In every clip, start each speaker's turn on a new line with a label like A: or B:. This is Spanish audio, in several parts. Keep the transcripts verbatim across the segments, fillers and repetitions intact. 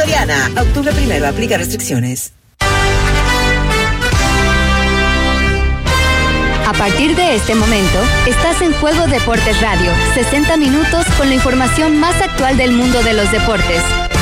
A: Soriana. Octubre primero, aplica restricciones.
B: A partir de este momento, estás en Juego Deportes Radio, sesenta minutos con la información más actual del mundo de los deportes.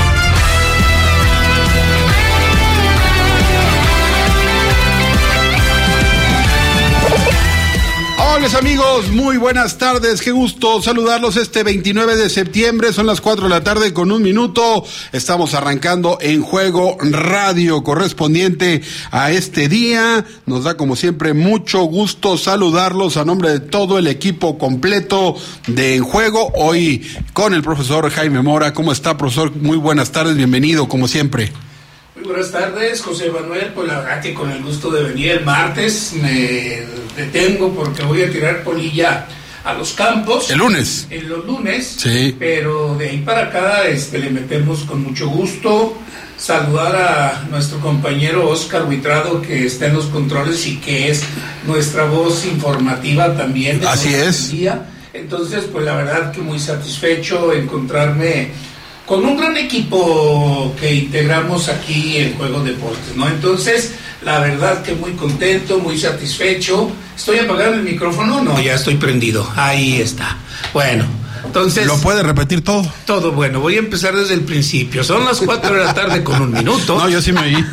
C: Hola amigos, muy buenas tardes, qué gusto saludarlos este veintinueve de septiembre, son las cuatro de la tarde con un minuto, estamos arrancando en Juego Radio correspondiente a este día, nos da como siempre mucho gusto saludarlos a nombre de todo el equipo completo de En Juego, hoy con el profesor Jaime Mora. ¿Cómo está, profesor? Muy buenas tardes, bienvenido como siempre.
D: Muy buenas tardes, José Manuel. Pues la verdad que con el gusto de venir el martes me detengo porque voy a tirar polilla a los campos.
C: El lunes.
D: En los lunes.
C: Sí.
D: Pero de ahí para acá este, le metemos con mucho gusto. Saludar a nuestro compañero Oscar Huitrado, que está en los controles y que es nuestra voz informativa también. De
C: Así es.
D: Día. Entonces, pues la verdad que muy satisfecho encontrarme con un gran equipo que integramos aquí en Juego Deportes, ¿no? Entonces, la verdad que muy contento, muy satisfecho. ¿Estoy apagando el micrófono? No, ya estoy prendido. Ahí está. Bueno, entonces...
C: ¿Lo puede repetir todo?
D: Todo, bueno, voy a empezar desde el principio. Son las cuatro de la tarde con un minuto.
C: No, yo sí me oí.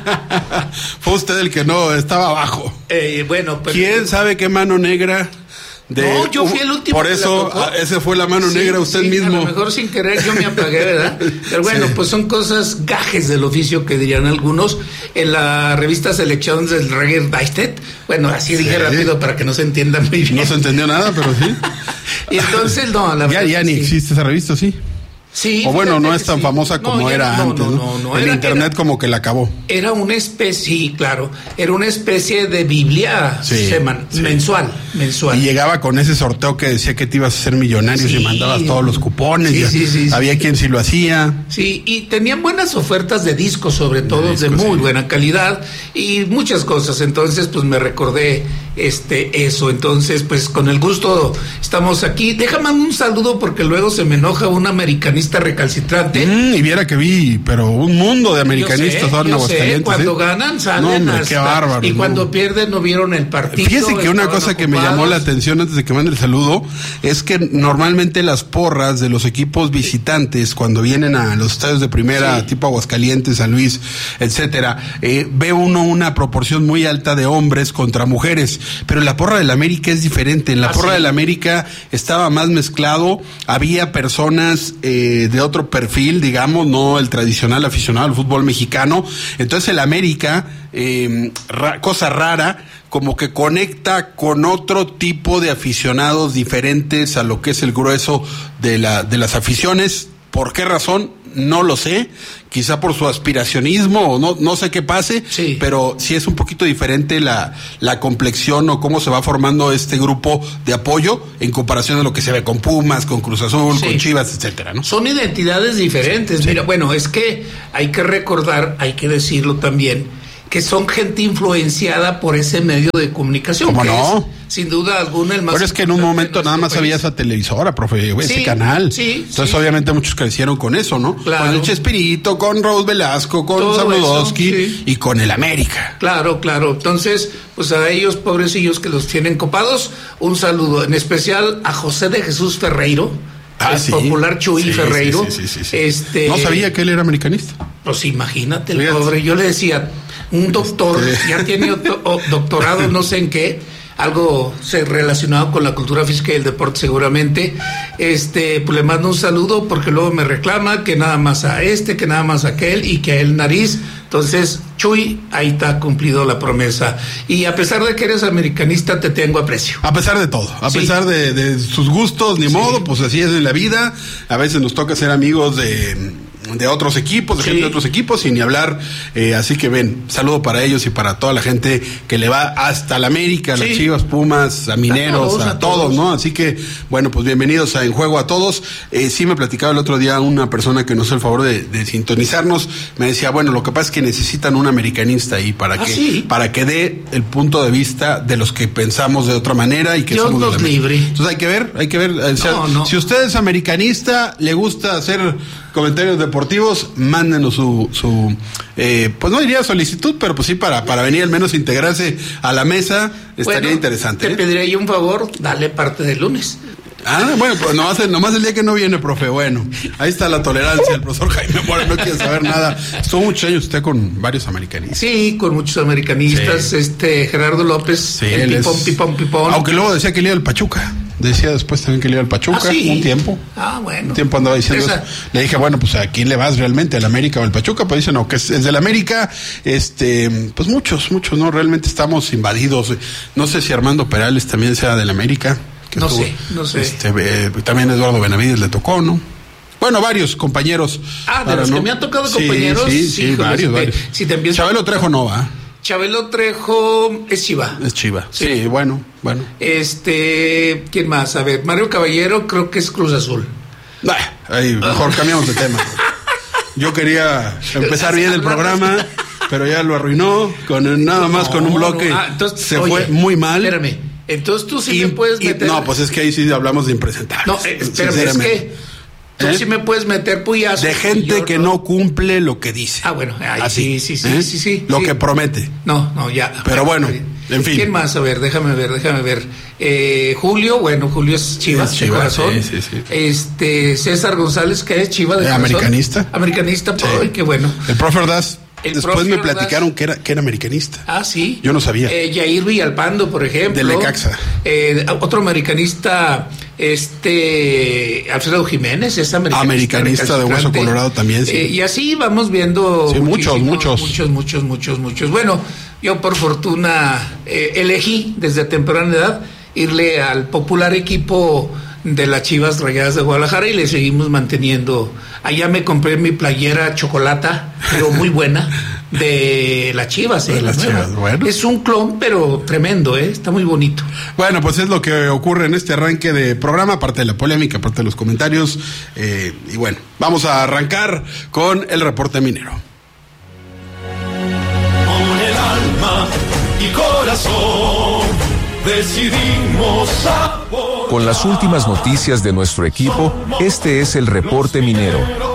C: Fue usted el que no, estaba abajo.
D: Eh, bueno, pero...
C: ¿Quién sabe qué mano negra? De,
D: no, yo fui el último.
C: Por eso, ese fue la mano
D: sí,
C: negra usted
D: sí,
C: mismo.
D: A lo mejor sin querer yo me apagué, ¿verdad? Pero bueno, sí. Pues son cosas, gajes del oficio que dirían algunos. En la revista Selecciones del Reger Beistet, bueno, así sí. Dije rápido para que no se entienda muy bien.
C: No se entendió nada, pero sí.
D: Y entonces, no, la
C: verdad. Ya, ya ni sí. Existe esa revista, sí.
D: Sí,
C: o bueno, no es tan sí. famosa como no, era no, antes, ¿no? no, no, no El era, internet era, como que la acabó.
D: Era una especie, sí, claro, era una especie de Biblia sí, seman, sí. mensual, mensual.
C: Y llegaba con ese sorteo que decía que te ibas a ser millonario sí. y mandabas todos los cupones. Sí, sí, sí, había sí. quien sí lo hacía.
D: Sí, y tenían buenas ofertas de discos, sobre todo de, discos, de muy sí. buena calidad y muchas cosas. Entonces, pues me recordé este eso. Entonces, pues con el gusto estamos aquí. Déjame un saludo porque luego se me enoja un americanista recalcitrante.
C: Mm, y viera que vi, pero un mundo de americanistas ahora en Aguascalientes.
D: Cuando
C: ¿eh?
D: ganan salen
C: no, hombre,
D: hasta,
C: qué bárbaro,
D: y
C: no.
D: Cuando pierden no vieron el partido.
C: Fíjese que una cosa ocupados. Que me llamó la atención antes de que mande el saludo es que normalmente las porras de los equipos visitantes cuando vienen a los estadios de primera sí. tipo Aguascalientes, San Luis, etcétera, eh, ve uno una proporción muy alta de hombres contra mujeres, pero la porra del América es diferente. En la ¿Ah, porra sí? del América estaba más mezclado, había personas eh, de otro perfil, digamos, no el tradicional aficionado al fútbol mexicano. Entonces el América, eh, ra- cosa rara, como que conecta con otro tipo de aficionados diferentes a lo que es el grueso de la de las aficiones. ¿Por qué razón? No lo sé, quizá por su aspiracionismo o no no sé qué pase, sí. Pero sí es un poquito diferente la la complexión o cómo se va formando este grupo de apoyo en comparación a lo que se ve con Pumas, con Cruz Azul, sí. con Chivas, etcétera, ¿no?
D: Son identidades diferentes. Sí. Mira, bueno, es que hay que recordar, hay que decirlo también, que son gente influenciada por ese medio de comunicación.
C: ¿Cómo
D: que
C: no?
D: Es, sin duda alguna, el más...
C: Pero es que en un momento nada más había esa televisora, profe, ese sí, canal. Sí, Entonces, sí. obviamente, muchos crecieron con eso, ¿no?
D: Claro.
C: Con el Chespirito, con Raúl Velasco, con Sabludowski sí. y con el América.
D: Claro, claro. Entonces, pues a ellos, pobrecillos que los tienen copados, un saludo. En especial a José de Jesús Ferreiro,
C: ah,
D: el
C: sí.
D: popular Chuy
C: sí,
D: Ferreiro.
C: Sí, sí, sí, sí.
D: Este,
C: no sabía que él era americanista.
D: Pues imagínate, el Fíjate. pobre. Yo le decía... Un doctor, este... ya tiene doctorado no sé en qué, algo relacionado con la cultura física y el deporte seguramente. Este, pues le mando un saludo porque luego me reclama que nada más a este, que nada más a aquel y que a él nariz. Entonces, Chuy, ahí está cumplido la promesa. Y a pesar de que eres americanista, te tengo aprecio.
C: A pesar de todo, a sí. pesar de, de sus gustos, ni sí. modo, pues así es en la vida. A veces nos toca ser amigos de... de otros equipos, de sí. gente de otros equipos, y ni hablar, eh, así que ven, saludo para ellos y para toda la gente que le va hasta la América, a sí. las Chivas, Pumas, a Mineros, a todos, a, a todos, todos, ¿no? Así que, bueno, pues bienvenidos a En Juego a todos. Eh, sí me platicaba el otro día una persona que nos hizo el favor de, de sintonizarnos, me decía, bueno, lo que pasa es que necesitan un americanista ahí para ah, que, ¿sí? para que dé el punto de vista de los que pensamos de otra manera y que
D: Dios
C: somos
D: nos libre.
C: Entonces hay que ver, hay que ver, o sea, no, no. si usted es americanista, le gusta hacer comentarios deportivos, deportivos, mándenos su, su eh, pues no diría solicitud, pero pues sí para, para venir al menos integrarse a la mesa, estaría
D: bueno,
C: interesante.
D: Te
C: ¿eh?
D: pediría yo un favor, dale parte del lunes.
C: Ah, bueno, pues nomás, nomás el día que no viene, profe, bueno, ahí está la tolerancia, el profesor Jaime Mora no quiere saber nada. Estuvo muchos años usted con varios americanistas.
D: Sí, con muchos americanistas, sí. este Gerardo López,
C: sí,
D: el pipón, es... pipón, pipón.
C: Aunque luego decía que le iba al Pachuca, decía después también que le iba al Pachuca,
D: ¿Ah, sí?
C: un tiempo.
D: Ah, bueno.
C: Un tiempo andaba diciendo Esa... eso. Le dije, bueno, pues ¿a quién le vas realmente? ¿Al América o al Pachuca? Pues dice, no, que es, es del América, este, pues muchos, muchos, ¿no? Realmente estamos invadidos. No sé si Armando Perales también sea del América.
D: No
C: estuvo,
D: sé, no sé.
C: Este, eh, también Eduardo Benavides le tocó, ¿no? Bueno, varios compañeros.
D: Ah, de los
C: no...
D: que me han tocado compañeros.
C: Sí, sí, sí, sí varios,
D: si
C: varios.
D: Te, si te empiezo...
C: Chabelo Trejo no va.
D: Chabelo Trejo es Chiva.
C: Es Chiva. Sí, sí, bueno, bueno.
D: Este, ¿quién más? A ver, Mario Caballero creo que es Cruz Azul.
C: Nah, ahí, mejor cambiamos de tema. Yo quería empezar bien el programa, pero ya lo arruinó con nada más no, con un bloque. No. Ah, entonces, se oye, fue muy mal.
D: Espérame. Entonces tú sí
C: y,
D: me puedes meter.
C: Y, no, pues es que ahí sí hablamos de impresentables.
D: No, eh, espérame, es que tú ¿Eh? sí me puedes meter puyazos.
C: De gente que no. no cumple lo que dice.
D: Ah, bueno, ahí sí, sí, sí, ¿Eh? sí, sí.
C: Lo
D: sí.
C: que promete.
D: No, no, ya.
C: Pero bueno, en fin.
D: ¿Quién más? A ver, déjame ver, déjame ver. Eh, Julio, bueno, Julio es Chivas, es Chiva, de corazón.
C: Sí, sí, sí.
D: Este, César González, que es Chiva de
C: eh,
D: corazón.
C: Americanista.
D: Americanista, sí. Ay, qué bueno.
C: El profe Ordaz.
D: El
C: Después me platicaron que era, que era americanista.
D: Ah, sí.
C: Yo no sabía.
D: Eh, Jair Villalpando, por ejemplo.
C: De Necaxa.
D: Eh, otro americanista, este Alfredo Jiménez, es americanista.
C: Americanista de Hueso Colorado también, sí.
D: Eh, y así vamos viendo.
C: Sí, muchos, muchos.
D: Muchos, muchos, muchos, muchos. Bueno, yo por fortuna eh, elegí desde temprana edad irle al popular equipo de las Chivas Rayadas de Guadalajara y le seguimos manteniendo. Allá me compré mi playera chocolata, pero muy buena, de las Chivas, ¿eh?
C: De las Chivas, bueno.
D: Es un clon, pero tremendo, ¿eh? Está muy bonito.
C: Bueno, pues es lo que ocurre en este arranque de programa, aparte de la polémica, aparte de los comentarios. Eh, y bueno, vamos a arrancar con el reporte minero.
E: Con el alma y corazón decidimos apoyar.
F: Con las últimas noticias de nuestro equipo, este es el reporte minero.